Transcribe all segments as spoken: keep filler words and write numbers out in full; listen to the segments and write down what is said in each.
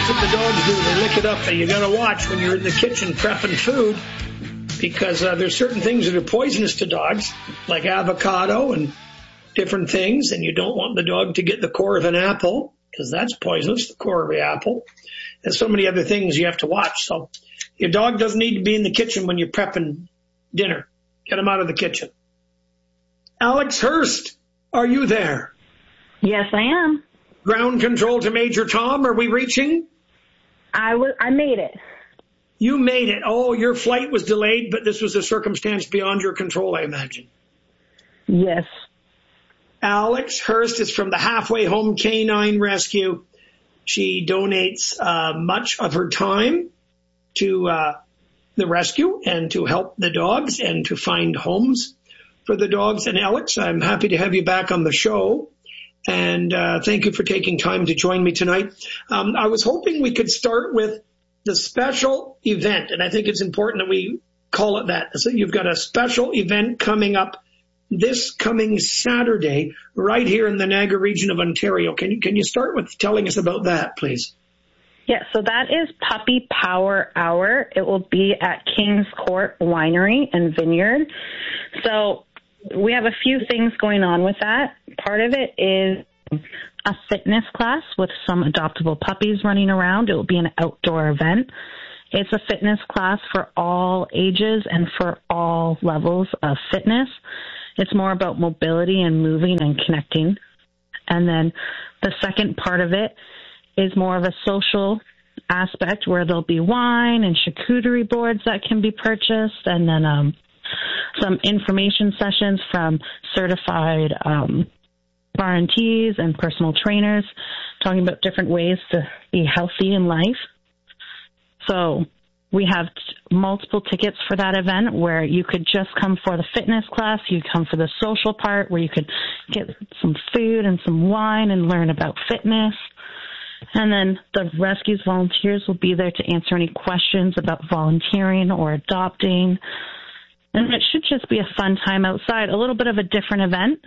that's what the dogs do. They lick it up. And you got to watch when you're in the kitchen prepping food, because uh, there's certain things that are poisonous to dogs, like avocado and different things. And you don't want the dog to get the core of an apple, because that's poisonous, the core of the apple. And so many other things you have to watch. So your dog doesn't need to be in the kitchen when you're prepping dinner. Get him out of the kitchen. Alex Hurst, are you there? Yes, I am. Ground control to Major Tom. Are we reaching? I was. I made it. You made it. Oh, your flight was delayed, but this was a circumstance beyond your control, I imagine. Yes. Alex Hurst is from the Halfway Home Canine Rescue. She donates uh, much of her time to uh, the rescue and to help the dogs and to find homes for the dogs. And Alex, I'm happy to have you back on the show. And uh, thank you for taking time to join me tonight. Um, I was hoping we could start with the special event, and I think it's important that we call it that. So you've got a special event coming up this coming Saturday right here in the Niagara region of Ontario. Can you, can you start with telling us about that, please? Yeah, so that is Puppy Power Hour. It will be at Kings Court Winery and Vineyard. So we have a few things going on with that. Part of it is a fitness class with some adoptable puppies running around. It will be an outdoor event. It's a fitness class for all ages and for all levels of fitness. It's more about mobility and moving and connecting. And then the second part of it is more of a social aspect where there'll be wine and charcuterie boards that can be purchased, and then um, some information sessions from certified um, R N Ts and personal trainers talking about different ways to be healthy in life. So we have t- multiple tickets for that event where you could just come for the fitness class, you come for the social part where you could get some food and some wine and learn about fitness. And then the rescue's volunteers will be there to answer any questions about volunteering or adopting. And it should just be a fun time outside, a little bit of a different event.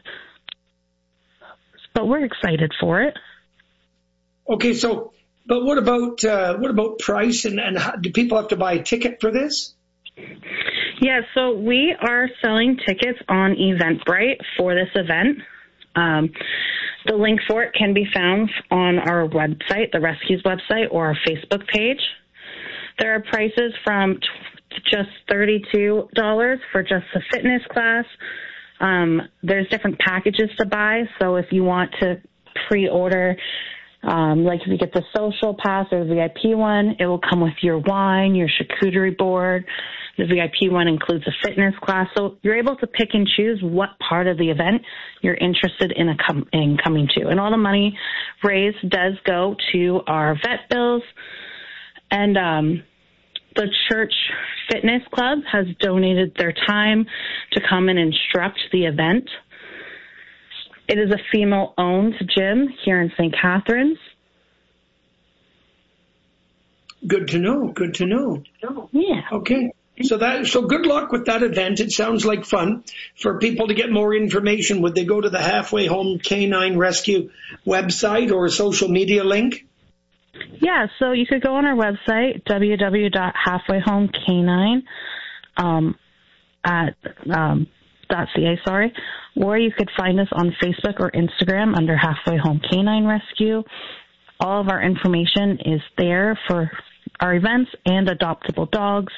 But we're excited for it. Okay, so, but what about uh, what about price, and, and how, do people have to buy a ticket for this? Yeah, so we are selling tickets on Eventbrite for this event. Um, the link for it can be found on our website, the Rescue's website, or our Facebook page. There are prices from t- just thirty-two dollars for just the fitness class. Um, there's different packages to buy, so if you want to pre-order, um, like if you get the social pass or the V I P one, it will come with your wine, your charcuterie board. The V I P one includes a fitness class, so you're able to pick and choose what part of the event you're interested in, a com- in coming to. And all the money raised does go to our vet bills, and um, the church fitness club has donated their time to come and instruct the event. It is a female-owned gym here in Saint Catharines. Good to know. Good to know. Yeah. Okay. So that so good luck with that event. It sounds like fun. For people to get more information, would they go to the Halfway Home Canine Rescue website or social media link? Yeah, so you could go on our website, w w w dot halfway home canine um, at um, .ca, sorry, or you could find us on Facebook or Instagram under Halfway Home Canine Rescue. All of our information is there for our events and adoptable dogs.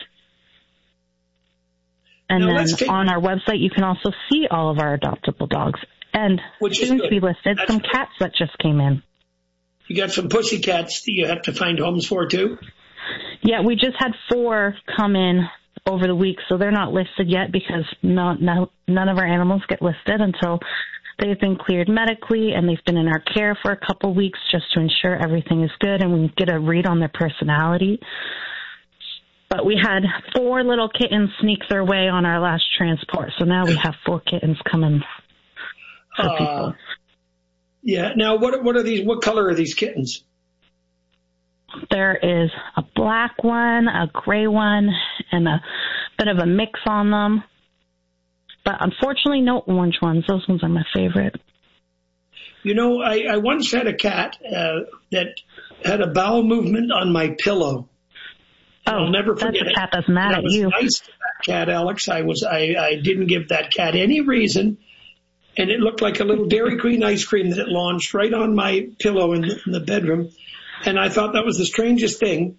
And now, then take- on our website, you can also see all of our adoptable dogs. And soon to be listed, That's some good. Cats that just came in. You got some pussy cats that you have to find homes for, too? Yeah, we just had four come in over the week, so they're not listed yet because no, no, none of our animals get listed until they've been cleared medically and they've been in our care for a couple weeks just to ensure everything is good and we get a read on their personality. But we had four little kittens sneak their way on our last transport, so now we have four kittens coming for uh, people. Yeah. Now, what what are these? What color are these kittens? There is a black one, a gray one, and a bit of a mix on them. But unfortunately, no orange ones. Those ones are my favorite. You know, I, I once had a cat uh, that had a bowel movement on my pillow. Oh, I'll never that's forget a cat it. that's mad and I at was you. nice to that cat, Alex. I was I, I didn't give that cat any reason, and it looked like a little Dairy Queen ice cream that it launched right on my pillow in the, in the bedroom, and I thought that was the strangest thing.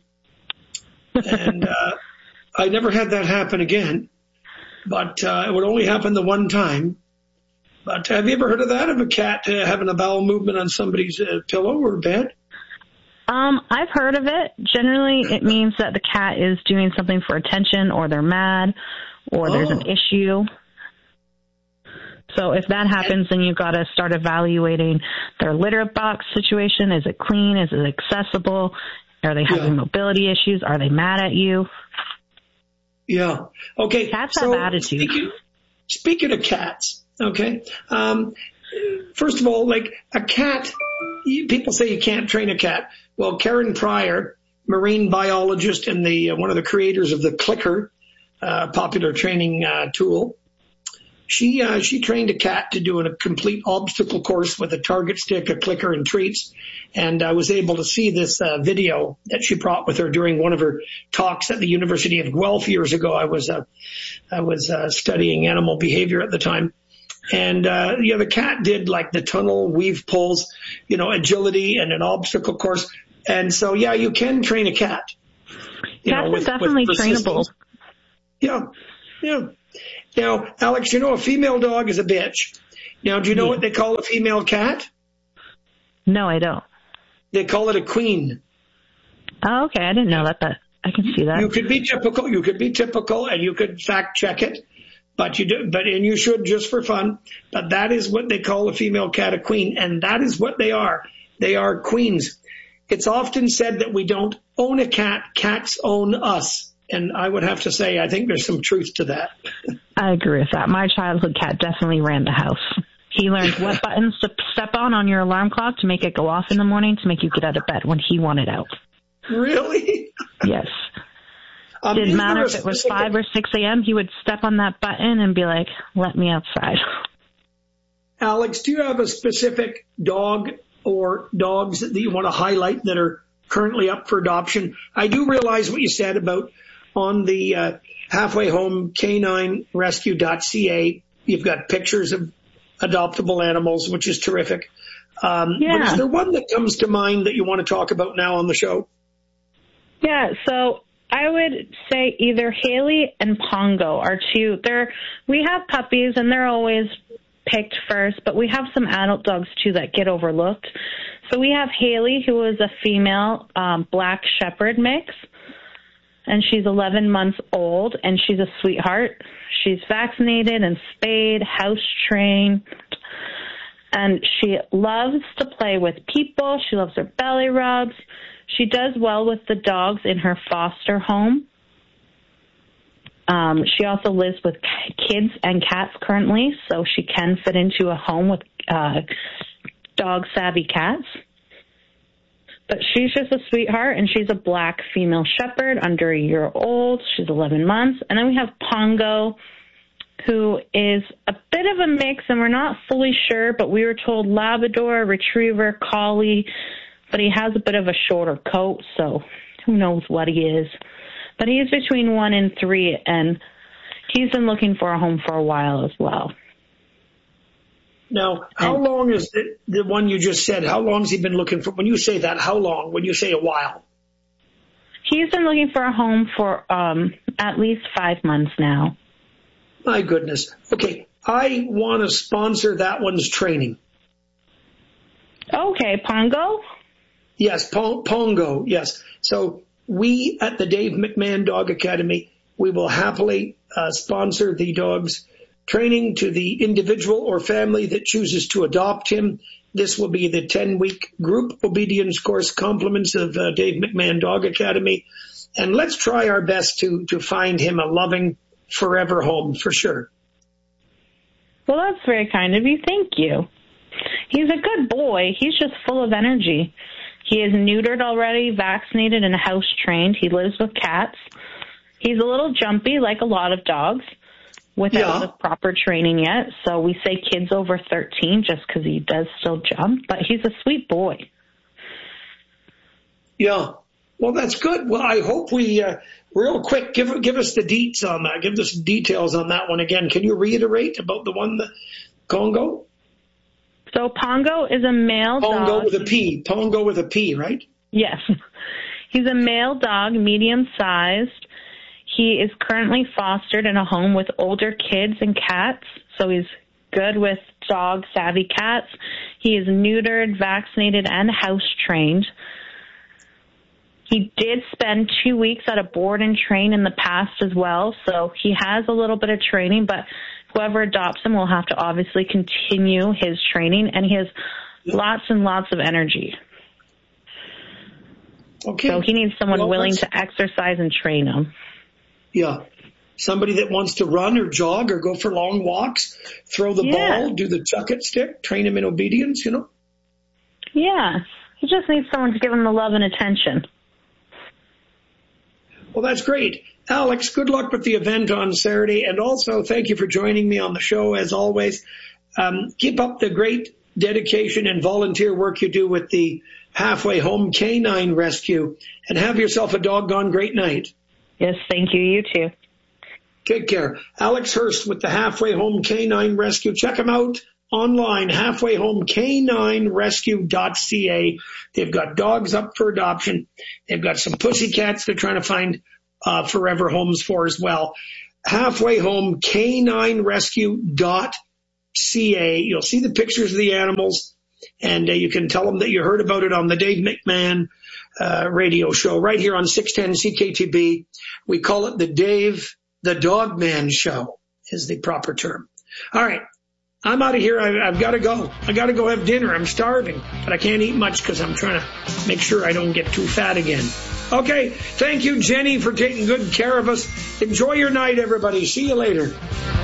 And uh, I never had that happen again, but uh, it would only happen the one time. But have you ever heard of that, of a cat uh, having a bowel movement on somebody's uh, pillow or bed? Um, I've heard of it. Generally, it means that the cat is doing something for attention, or they're mad, or Oh. there's an issue. So if that happens, then you've got to start evaluating their litter box situation. Is it clean? Is it accessible? Are they having Yeah. mobility issues? Are they mad at you? Yeah. Okay. Cats so have attitude. Speaking, speaking of cats, okay. Um, first of all, like a cat, you, people say you can't train a cat. Well, Karen Pryor, marine biologist and the uh, one of the creators of the Clicker, uh, popular training uh, tool, she uh, she trained a cat to do a complete obstacle course with a target stick, a clicker, and treats. And I was able to see this uh, video that she brought with her during one of her talks at the University of Guelph years ago. I was uh, I was uh, studying animal behavior at the time. And, uh, yeah, the cat did like the tunnel, weave pulls, you know, agility and an obstacle course. And so, yeah, you can train a cat. You Cats know, with, are definitely with trainable. Yeah, yeah. Now, Alex, you know, a female dog is a bitch. Now, do you know Yeah. what they call a female cat? No, I don't. They call it a queen. Oh, okay. I didn't know that, but I can see that. You could be typical, you could be typical, and you could fact check it. But you do, but and you should just for fun. But that is what they call a female cat, a queen, and that is what they are. They are queens. It's often said that we don't own a cat; cats own us. And I would have to say, I think there's some truth to that. I agree with that. My childhood cat definitely ran the house. He learned what buttons to step on on your alarm clock to make it go off in the morning to make you get out of bed when he wanted out. Really? Yes. Um, Didn't is matter there a if it was specific- five or six a.m. He would step on that button and be like, let me outside. Alex, do you have a specific dog or dogs that you want to highlight that are currently up for adoption? I do realize what you said about on the uh, halfway home canine rescue dot c a. You've got pictures of adoptable animals, which is terrific. Um, Yeah. But is there one that comes to mind that you want to talk about now on the show? Yeah, so I would say either Haley and Pongo are two. They're, we have puppies, and they're always picked first, but we have some adult dogs, too, that get overlooked. So we have Haley, who is a female um, black shepherd mix, and she's eleven months old, and she's a sweetheart. She's vaccinated and spayed, house-trained, and she loves to play with people. She loves her belly rubs. She does well with the dogs in her foster home. Um, she also lives with kids and cats currently, so she can fit into a home with uh, dog-savvy cats. But she's just a sweetheart, and she's a black female shepherd, under a year old. She's eleven months. And then we have Pongo, who is a bit of a mix, and we're not fully sure, but we were told Labrador, Retriever, Collie, but he has a bit of a shorter coat, so who knows what he is. But he's between one and three, and he's been looking for a home for a while as well. Now, how And- long is the, the one you just said? How long has he been looking for? When you say that, how long? When you say a while? He's been looking for a home for um, at least five months now. My goodness. Okay, I want to sponsor that one's training. Okay, Pongo? Yes, Pong- Pongo, yes. So we at the Dave McMahon Dog Academy, we will happily uh, sponsor the dog's training to the individual or family that chooses to adopt him. This will be the ten-week group obedience course, compliments of uh, Dave McMahon Dog Academy. And let's try our best to, to find him a loving, forever home for sure. Well, that's very kind of you. Thank you. He's a good boy. He's just full of energy. He is neutered already, vaccinated, and house-trained. He lives with cats. He's a little jumpy, like a lot of dogs, without Yeah. the proper training yet. So we say kids over thirteen just because he does still jump, but he's a sweet boy. Yeah. Well, that's good. Well, I hope we, uh, real quick, give give us the deets on that. Give us details on that one again. Can you reiterate about the one, the Congo? So Pongo is a male Pongo dog. with a P. Pongo with a P, right? Yes. He's a male dog, medium-sized. He is currently fostered in a home with older kids and cats, so he's good with dog-savvy cats. He is neutered, vaccinated, and house-trained. He did spend two weeks at a board and train in the past as well, so he has a little bit of training, but whoever adopts him will have to obviously continue his training, and he has lots and lots of energy. Okay. So he needs someone Well, willing that's- to exercise and train him. Yeah. Somebody that wants to run or jog or go for long walks, throw the Yeah. ball, do the chuck it stick, train him in obedience, you know? Yeah. He just needs someone to give him the love and attention. Well, that's great. Alex, good luck with the event on Saturday. And also, thank you for joining me on the show, as always. Um, keep up the great dedication and volunteer work you do with the Halfway Home Canine Rescue. And have yourself a doggone great night. Yes, thank you. You too. Take care. Alex Hurst with the Halfway Home Canine Rescue. Check them out online, halfway home canine rescue dot c a. They've got dogs up for adoption. They've got some pussycats they're trying to find uh, forever homes for as well. halfway home canine rescue dot c a. You'll see the pictures of the animals, and uh, you can tell them that you heard about it on the Dave McMahon uh, radio show right here on six ten C K T B. We call it the Dave the Dog Man Show is the proper term. All right. I'm out of here. I, I've got to go. I got to go have dinner. I'm starving, but I can't eat much because I'm trying to make sure I don't get too fat again. Okay. Thank you, Jenny, for taking good care of us. Enjoy your night, everybody. See you later.